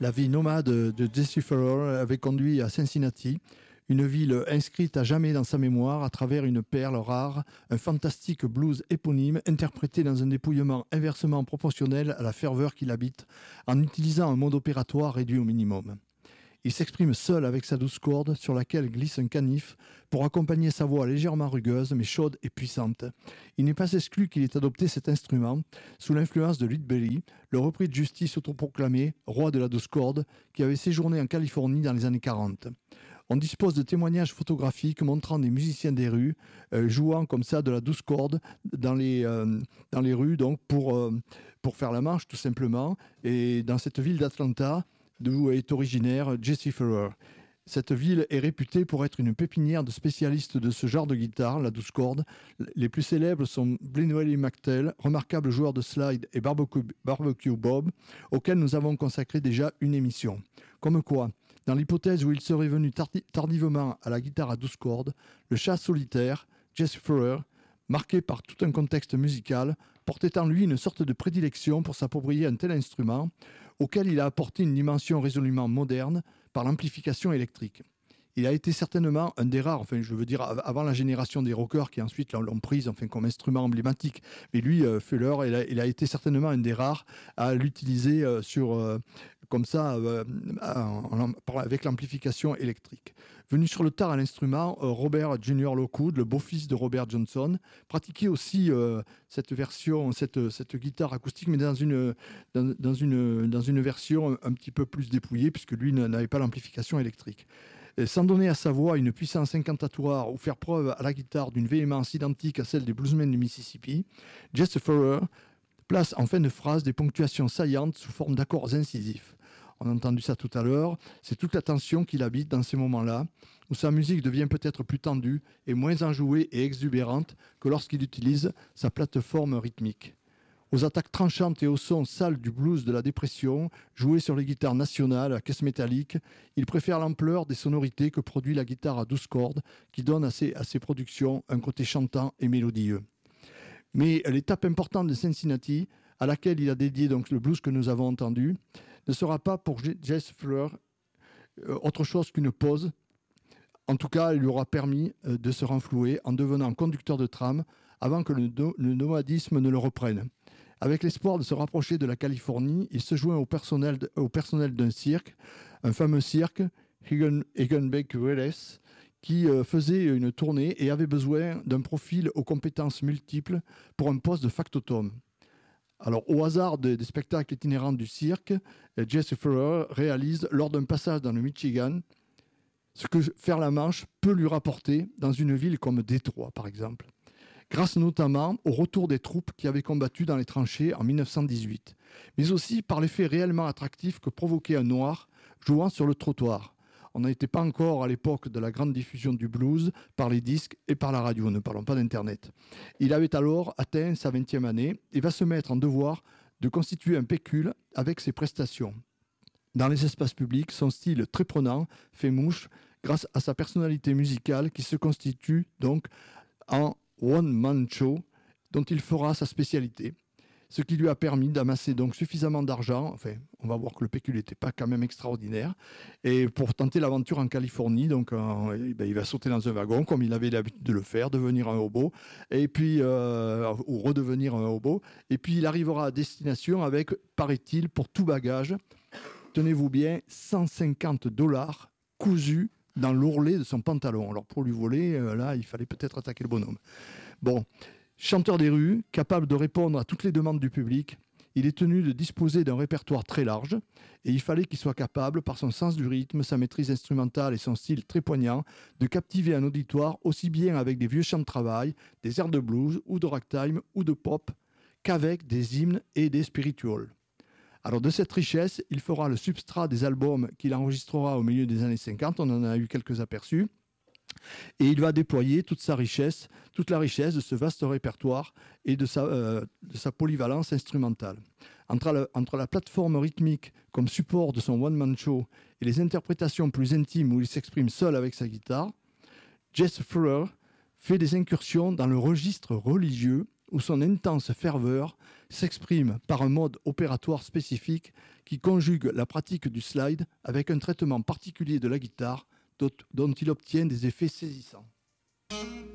La vie nomade de Jesse Farrell avait conduit à Cincinnati, une ville inscrite à jamais dans sa mémoire à travers une perle rare, un fantastique blues éponyme interprété dans un dépouillement inversement proportionnel à la ferveur qui l'habite, en utilisant un mode opératoire réduit au minimum. Il s'exprime seul avec sa douce corde sur laquelle glisse un canif pour accompagner sa voix légèrement rugueuse mais chaude et puissante. Il n'est pas exclu qu'il ait adopté cet instrument sous l'influence de Lead Belly, le repris de justice autoproclamé roi de la douce corde qui avait séjourné en Californie dans les années 40. On dispose de témoignages photographiques montrant des musiciens des rues jouant comme ça de la douce corde dans les rues donc pour faire la manche tout simplement. Et dans cette ville d'Atlanta, d'où est originaire Jesse Farrell. Cette ville est réputée pour être une pépinière de spécialistes de ce genre de guitare, la douce corde. Les plus célèbres sont Blinwelly McTell, remarquable joueur de slide, et Barbecue Bob, auquel nous avons consacré déjà une émission. Comme quoi, dans l'hypothèse où il serait venu tardivement à la guitare à douce cordes, le chat solitaire, Jesse Farrell, marqué par tout un contexte musical, portait en lui une sorte de prédilection pour s'approprier un tel instrument, auquel il a apporté une dimension résolument moderne par l'amplification électrique. Il a été certainement un des rares, avant la génération des rockers qui ensuite l'ont prise comme instrument emblématique. Mais lui, Fuller, il a été certainement un des rares à l'utiliser avec l'amplification électrique. Venu sur le tard à l'instrument, Robert Junior Lockwood, le beau-fils de Robert Johnson, pratiquait aussi cette guitare acoustique, mais dans une version un petit peu plus dépouillée, puisque lui n'avait pas l'amplification électrique. Sans donner à sa voix une puissance incantatoire ou faire preuve à la guitare d'une véhémence identique à celle des bluesmen du Mississippi, Jesse Farrell place en fin de phrase des ponctuations saillantes sous forme d'accords incisifs. On a entendu ça tout à l'heure, c'est toute la tension qu'il habite dans ces moments-là, où sa musique devient peut-être plus tendue et moins enjouée et exubérante que lorsqu'il utilise sa plateforme rythmique. Aux attaques tranchantes et au son sale du blues de la dépression, joué sur les guitares nationales à caisse métallique, il préfère l'ampleur des sonorités que produit la guitare à 12 cordes, qui donne à ses productions un côté chantant et mélodieux. Mais l'étape importante de Cincinnati, à laquelle il a dédié donc le blues que nous avons entendu, ne sera pas pour Jesse Farrell autre chose qu'une pause. En tout cas, il lui aura permis de se renflouer en devenant conducteur de tram avant que le nomadisme ne le reprenne. Avec l'espoir de se rapprocher de la Californie, il se joint au personnel d'un cirque, un fameux cirque, Hagenbeck Willis, qui faisait une tournée et avait besoin d'un profil aux compétences multiples pour un poste de factotum. Alors, au hasard des spectacles itinérants du cirque, Jesse Farrell réalise, lors d'un passage dans le Michigan, ce que faire la manche peut lui rapporter dans une ville comme Détroit, par exemple. Grâce notamment au retour des troupes qui avaient combattu dans les tranchées en 1918, mais aussi par l'effet réellement attractif que provoquait un noir jouant sur le trottoir. On n'était pas encore à l'époque de la grande diffusion du blues par les disques et par la radio, ne parlons pas d'Internet. Il avait alors atteint sa 20e année et va se mettre en devoir de constituer un pécule avec ses prestations. Dans les espaces publics, son style très prenant fait mouche grâce à sa personnalité musicale qui se constitue donc en one-man show dont il fera sa spécialité. Ce qui lui a permis d'amasser donc suffisamment d'argent, enfin, on va voir que le pécule n'était pas quand même extraordinaire, et pour tenter l'aventure en Californie, donc il va sauter dans un wagon comme il avait l'habitude de le faire, devenir un hobo, et puis ou redevenir un hobo, et puis il arrivera à destination avec, paraît-il, pour tout bagage, tenez-vous bien, $150 cousus dans l'ourlet de son pantalon. Alors pour lui voler, là, il fallait peut-être attaquer le bonhomme. Bon. Chanteur des rues, capable de répondre à toutes les demandes du public, il est tenu de disposer d'un répertoire très large et il fallait qu'il soit capable, par son sens du rythme, sa maîtrise instrumentale et son style très poignant, de captiver un auditoire aussi bien avec des vieux chants de travail, des airs de blues ou de ragtime ou de pop qu'avec des hymnes et des spirituals. Alors de cette richesse, il fera le substrat des albums qu'il enregistrera au milieu des années 50, on en a eu quelques aperçus, et il va déployer toute la richesse de ce vaste répertoire et de sa polyvalence instrumentale. Entre la plateforme rythmique comme support de son one-man show et les interprétations plus intimes où il s'exprime seul avec sa guitare, Jesse Farrell fait des incursions dans le registre religieux où son intense ferveur s'exprime par un mode opératoire spécifique qui conjugue la pratique du slide avec un traitement particulier de la guitare dont il obtient des effets saisissants.